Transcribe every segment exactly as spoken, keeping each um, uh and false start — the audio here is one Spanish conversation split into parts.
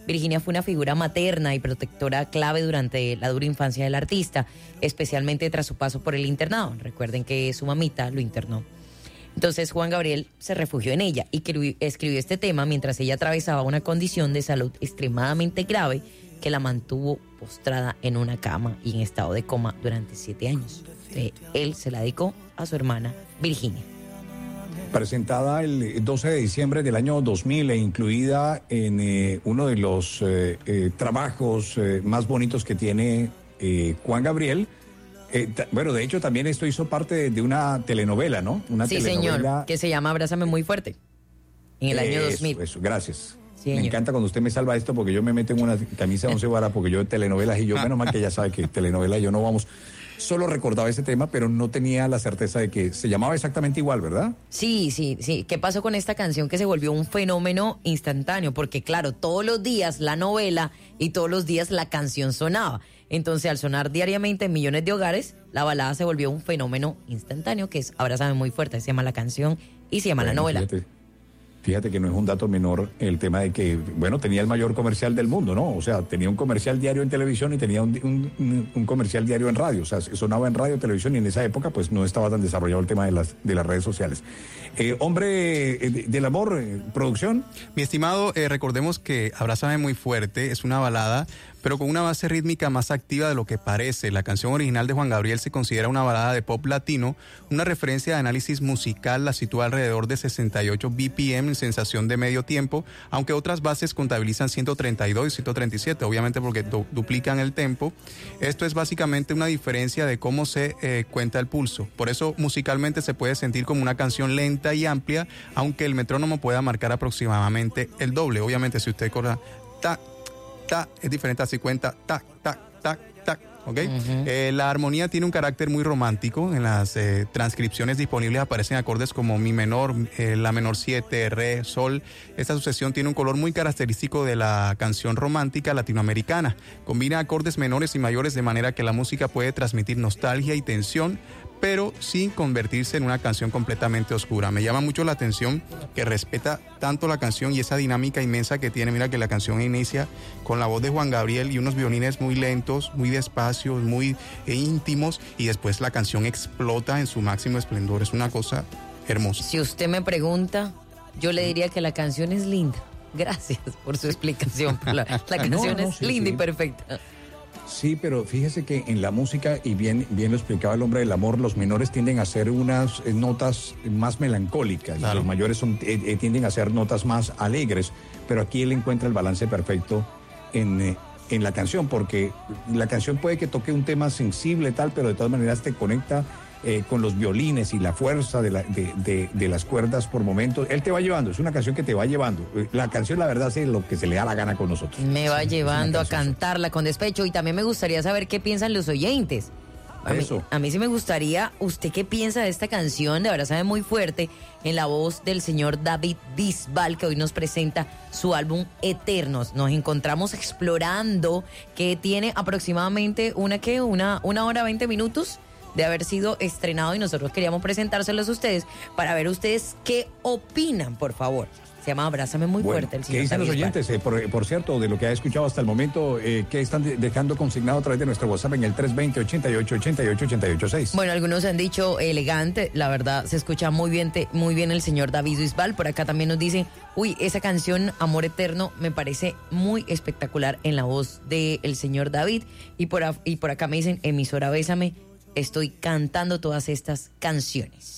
Virginia fue una figura materna y protectora clave durante la dura infancia del artista, especialmente tras su paso por el internado. Recuerden que su mamita lo internó. Entonces Juan Gabriel se refugió en ella y escribió este tema mientras ella atravesaba una condición de salud extremadamente grave que la mantuvo postrada en una cama y en estado de coma durante siete años. Entonces, él se la dedicó a su hermana Virginia. Presentada el doce de diciembre del año dos mil e incluida en eh, uno de los eh, eh, trabajos eh, más bonitos que tiene eh, Juan Gabriel. Eh, t- bueno, de hecho también esto hizo parte de, de una telenovela, ¿no? Una sí, telenovela, señor, que se llama Abrázame muy fuerte, en el año eso, dos mil. Eso, gracias. Sí, me señor. encanta cuando usted me salva esto porque yo me meto en una camisa de once varas porque yo de telenovelas y yo, menos mal que ya sabe que telenovelas yo no vamos. Solo recordaba ese tema, pero no tenía la certeza de que se llamaba exactamente igual, ¿verdad? Sí, sí, sí. ¿Qué pasó con esta canción que se volvió un fenómeno instantáneo? Porque claro, todos los días la novela y todos los días la canción sonaba. Entonces, al sonar diariamente en millones de hogares, la balada se volvió un fenómeno instantáneo, que es Abrázame muy fuerte, se llama la canción y se llama Bueno, la novela. Fíjate, fíjate que no es un dato menor el tema de que, bueno, tenía el mayor comercial del mundo, ¿no? O sea, tenía un comercial diario en televisión y tenía un, un, un comercial diario en radio. O sea, sonaba en radio, televisión y en esa época pues no estaba tan desarrollado el tema de las, de las redes sociales. Eh, hombre eh, de, del amor, eh, producción. Mi estimado, eh, recordemos que Abrázame muy fuerte es una balada, pero con una base rítmica más activa de lo que parece. La canción original de Juan Gabriel se considera una balada de pop latino. Una referencia de análisis musical la sitúa alrededor de sesenta y ocho B P M en sensación de medio tiempo, aunque otras bases contabilizan ciento treinta y dos y ciento treinta y siete, obviamente porque du- duplican el tempo. Esto es básicamente una diferencia de cómo se eh, cuenta el pulso. Por eso musicalmente se puede sentir como una canción lenta y amplia, aunque el metrónomo pueda marcar aproximadamente el doble. Obviamente si usted corta ta, ta, es diferente a si cuenta tac, tac, tac, tac, ¿ok? Uh-huh. Eh, la armonía tiene un carácter muy romántico. En las eh, transcripciones disponibles aparecen acordes como mi menor, eh, la menor siete, re, sol. Esta sucesión tiene un color muy característico de la canción romántica latinoamericana. Combina acordes menores y mayores de manera que la música puede transmitir nostalgia y tensión, pero sin convertirse en una canción completamente oscura. Me llama mucho la atención que respeta tanto la canción y esa dinámica inmensa que tiene. Mira que la canción inicia con la voz de Juan Gabriel y unos violines muy lentos, muy despacios, muy eh, íntimos, y después la canción explota en su máximo esplendor. Es una cosa hermosa. Si usted me pregunta, yo le diría que la canción es linda. Gracias por su explicación. La, la canción no, no, es sí, linda sí. y perfecta. Sí, pero fíjese que en la música, y bien, bien lo explicaba el hombre del amor, los menores tienden a ser unas eh, notas más melancólicas, claro. Los mayores son, eh, eh, tienden a ser notas más alegres, pero aquí él encuentra el balance perfecto en, eh, en la canción, porque la canción puede que toque un tema sensible tal, pero de todas maneras te conecta eh, con los violines y la fuerza de, la, de, de, de las cuerdas por momentos. Él te va llevando, es una canción que te va llevando. La canción, la verdad, hace lo que se le da la gana con nosotros. Me va sí, llevando a cantarla con despecho, y también me gustaría saber qué piensan los oyentes. A mí, Eso. a mí sí me gustaría, ¿usted qué piensa de esta canción? De Abrázame muy fuerte, en la voz del señor David Bisbal, que hoy nos presenta su álbum Eternos. Nos encontramos explorando, que tiene aproximadamente una, ¿qué? Una, una hora, veinte minutos de haber sido estrenado, y nosotros queríamos presentárselos a ustedes para ver ustedes qué opinan, por favor. Se llama Abrázame muy bueno, fuerte el señor ¿qué dicen David los oyentes? Eh, por, por cierto, de lo que ha escuchado hasta el momento, eh, ¿qué están de, dejando consignado a través de nuestro WhatsApp en el tres veinte, ochenta y ocho, ochenta y ocho, ochenta y ocho seis? Bueno, algunos han dicho elegante, la verdad se escucha muy bien, te, muy bien el señor David Bisbal. Por acá también nos dicen, uy, esa canción Amor Eterno me parece muy espectacular en la voz del señor David. Y por, a, y por acá me dicen, emisora Bésame, estoy cantando todas estas canciones.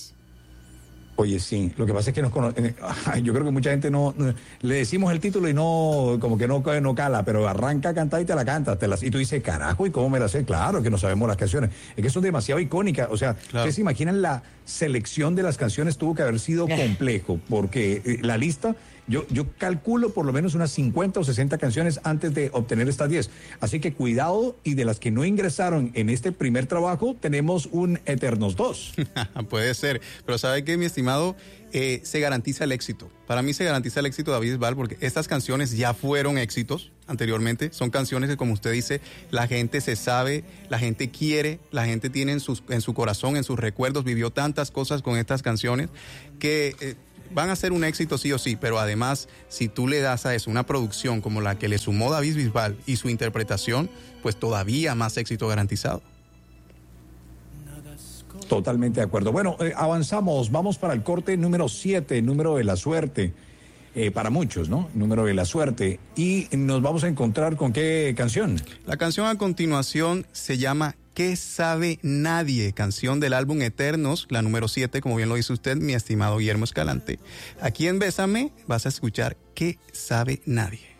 Oye, sí, lo que pasa es que nos cono- eh, yo creo que mucha gente no, no, le decimos el título y no, como que no, no cala, pero arranca a cantar y te la canta, te las, y tú dices, carajo, ¿y cómo me la sé? Claro que no sabemos las canciones, es que son demasiado icónicas, o sea, claro. Ustedes se imaginan la selección de las canciones tuvo que haber sido complejo, porque eh, la lista, yo, yo calculo por lo menos unas cincuenta o sesenta canciones antes de obtener estas diez, así que cuidado, y de las que no ingresaron en este primer trabajo, tenemos un Eternos dos. Puede ser, pero ¿sabe qué, mi estimado? Eh, se garantiza el éxito. Para mí se garantiza el éxito, David Bisbal, porque estas canciones ya fueron éxitos anteriormente. Son canciones que, como usted dice, la gente se sabe, la gente quiere, la gente tiene en, sus, en su corazón, en sus recuerdos, vivió tantas cosas con estas canciones que... Eh, van a ser un éxito sí o sí, pero además, si tú le das a eso una producción como la que le sumó David Bisbal y su interpretación, pues todavía más éxito garantizado. Totalmente de acuerdo. Bueno, eh, avanzamos, vamos para el corte número siete, número de la suerte, eh, para muchos, ¿no? Número de la suerte. Y nos vamos a encontrar con qué canción. La canción a continuación se llama ¿Qué sabe nadie? Canción del álbum Eternos, la número siete, como bien lo dice usted, mi estimado Guillermo Escalante. Aquí en Bésame vas a escuchar ¿Qué sabe nadie?